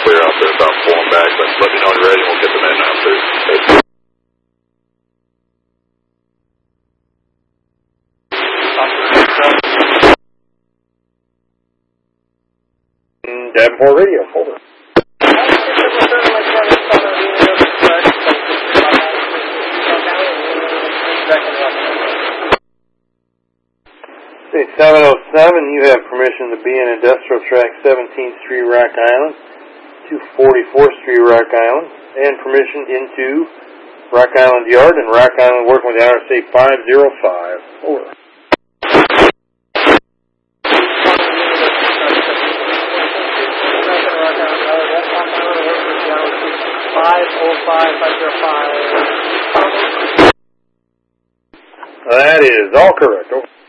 clear out there, so I'm pulling back, but let me know when you're ready and we'll get them in after. Davenport Radio, over. Say 707, you have permission to be in Industrial Track 17th Street, Rock Island, 244th Street, Rock Island, and permission into Rock Island Yard and Rock Island working with the RSA 505. Over. That is all correct. Over.